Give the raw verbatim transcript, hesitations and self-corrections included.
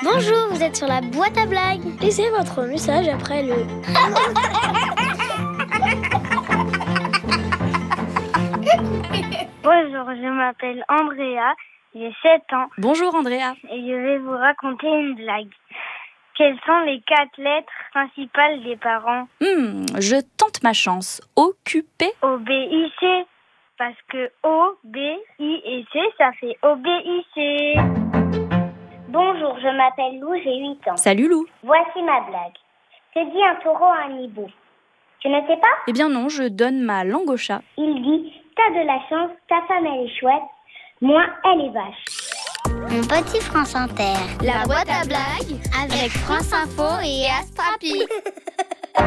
Bonjour, vous êtes sur la boîte à blagues. Laissez votre message après le... Bonjour, je m'appelle Andrea, j'ai sept ans. Bonjour Andrea. Et je vais vous raconter une blague. Quelles sont les quatre lettres principales des parents? Hmm, je tente ma chance. Occupé. O B I C. Parce que O, B, I et C, ça fait obéissez. Bonjour, je m'appelle Lou, j'ai huit ans. Salut Lou. Voici ma blague. Que dit un taureau à un hibou? Tu ne sais pas? Eh bien non, je donne ma langue au chat. Il dit, t'as de la chance, ta femme elle est chouette, moi elle est vache. Mon petit France Inter. La boîte à blagues avec France Info et Astrapi.